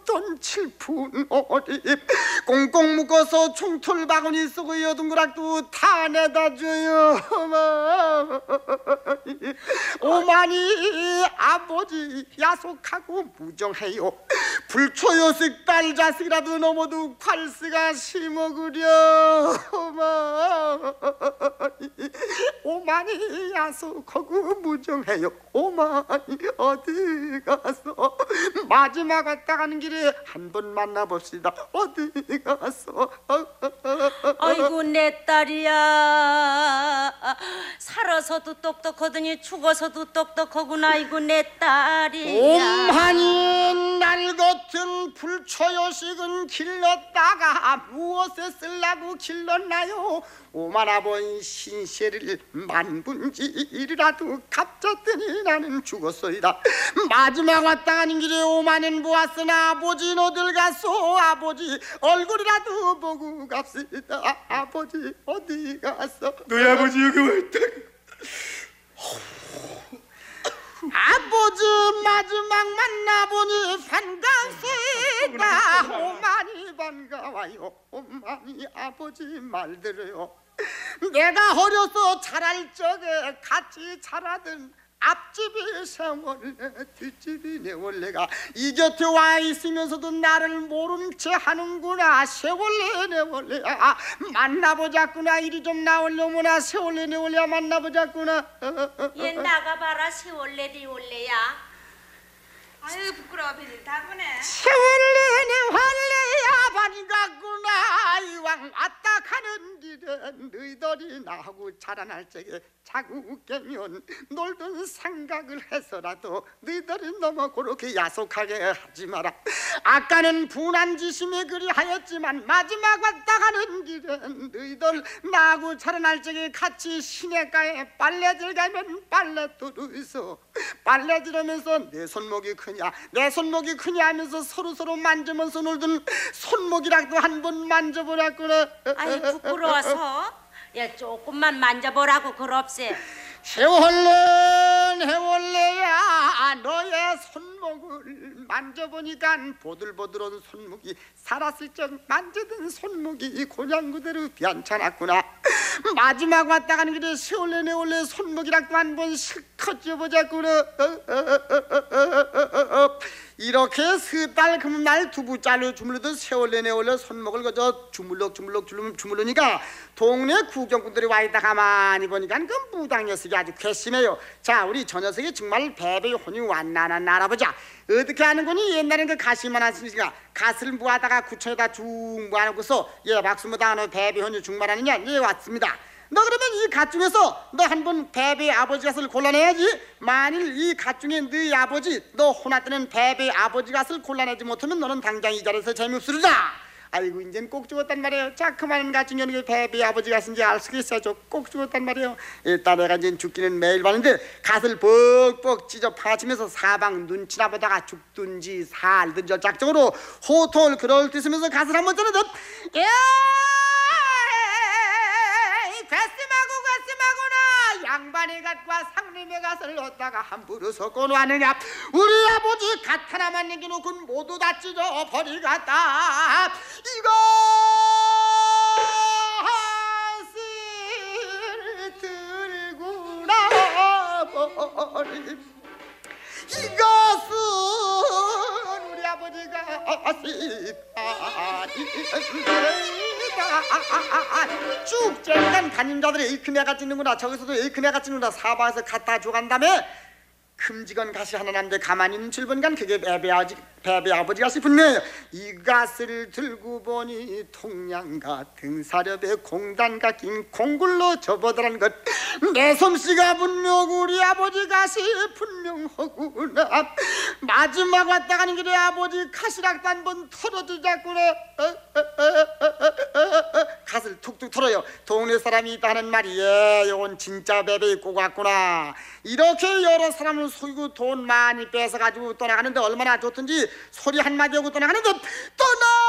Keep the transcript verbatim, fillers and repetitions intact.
없던 칠푼 어리 꽁꽁 묶어서 총틀 바구니 쓰고 여둥그락도 다 내다 줘요. 오마니 아버지 야속하고 무정해요. 불초요식 딸 자식이라도 넘어도 칼스가 심어그려. 오마니 야속하고 무정해요. 오마니 어디 가서 마지막 왔다 가는 길에 한 번 만나봅시다. 어디 가서. 아이고 내 딸이야. 살아서도 똑똑하더니 죽어서도 똑똑하구나. 아이고 내 딸이야. 오마니 날 같은 불초요식은 길렀다가 무엇에 쓰려고 길렀나요? 오만아본 신세를 만분지이라도 갚았더니 나는 죽었소이다. 마지막 왔다 가는 길에 오만은 보았으나 아버지 어딜 갔소? 아버지 얼굴이라도 보고 갑시다. 아, 아버지 어디 갔어? 너희 아버지 여기 왔다. 아버지 마지막 만나보니 반갑습니다. 오마니 반가워요. 오마니 아버지 말 들어요. 내가 어려서 자랄 적에 같이 자라던 앞집이 세월래 뒷집이 내 원래가 이 곁에 와 있으면서도 나를 모른 채 하는구나. 세월래 내 원래야 만나보자꾸나. 이리 좀 나올려무나. 세월래 내 원래야 만나보자꾸나. 얘 나가봐라. 세월래 네 원래야. 아유 부끄러워 별일 다 보네. 세월래 내 원래야 반갑구나. 이왕 왔다 가는 길에 너희들이 나하고 자라날 적에 자꾸 깨면 놀던 생각을 해서라도 너희들이 너무 그렇게 야속하게 하지 마라. 아까는 분한 지심에 그리하였지만 마지막 왔다 가는 길에 너희들 나하고 자라날 적에 같이 시내가에 빨래질 가면 빨래터로 있어 빨래 지르면서 내 손목이 크냐 내 손목이 크냐 하면서 서로서로 만지면서 놀던 손목이라도 한 번 만져보라꾸나. 아이 부끄러워서. 야 조금만 만져보라고 그럽세. 세월래 해월래야 너의 손목을 만져보니까 보들보들한 손목이 살았을 적 만지던 손목이 고냥 그대로 변찮았구나. 마지막 왔다 가는 길에 세월래 내월래 손목이라도 한 번 실컷 쥐어보자꾸나. 이렇게 서달 금날 두부짤로 주물르던 세월래 내월래 손목을 그저 주물럭 주물럭 주물르니까 동네 구경꾼들이 와있다 가만히 보니까 그 무당 녀석이 아주 괘씸해요. 자 우리 저 녀석이 정말 배배의 혼이 왔나 안 알아보자. 어떻게 하는 거니? 옛날엔 그 가시만 하시니까 갓을 무하다가 구천에다 쭉 모아놓고서 예 박수 못하는 배배의 혼이 중말하느냐. 예 왔습니다. 너 그러면 이 갓 중에서 너 한 번 배배의 아버지 갓을 골라내야지. 만일 이 갓 중에 너희 아버지 너 혼났다는 배배의 아버지 갓을 골라내지 못하면 너는 당장 이 자리에서 재미없으리라. 아이고 이젠 꼭 죽었단 말이에요. 자 그만한 갓 중에 어느 배배의 아버지 갓인지 알 수가 있어야죠. 꼭 죽었단 말이에요. 일단 내가 이제 죽기는 매일 봤는데 갓을 뻑뻑 찢어 파치면서 사방 눈치나 보다가 죽든지 살든지 작정으로 호통을 그럴 듯 쓰면서 갓을 한번 뜯어도 예 괴심하고 괴심하구나. 양반의 갓과 상림의 갓을 얻다가 함부로 섞어놓았느냐. 우리 아버지 갓 하나만 남겨놓고 모두 다 찢어버리겠다. 이것을 들고 나버리 이것은 우리 아버지가 쭉 쨍단 간임자들이 에이크네가 찢는구나. 저기서도 에이크네가 찢는구나. 사방에서 갖다 줘간 다음에 큼직한 가시 하나 남는데 가만히 있는 칠번간 그게 배배 아버지 배배 아버지가 싶었네. 이 가스를 들고 보니 통양가 등사렵에 공단가 낀 공굴로 접어들은 것. 내 솜씨가 분명 우리 아버지 가시 분명하구나. 마지막 왔다 가는 길에 아버지 가시락도 한번 털어주자꾸나. 갓을 툭툭 털어요. 동네 사람이 있다 하는 말이 예 이건 진짜 배배 입고 갔구나. 이렇게 여러 사람을 속이고 돈 많이 뺏어가지고 떠나가는데 얼마나 좋든지 소리 한마디 하고 떠나가는데 떠나